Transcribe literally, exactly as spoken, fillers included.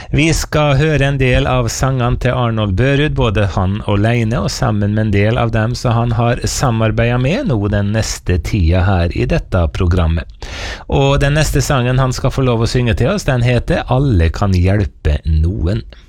Vi skal høre en del av sangene til Arnold Børud, både han alene og sammen med en del av dem som han har samarbeidet med nå den neste tida her i dette programmet. Og den neste sangen han skal få lov å synge til oss, den heter Alle kan hjelpe noen.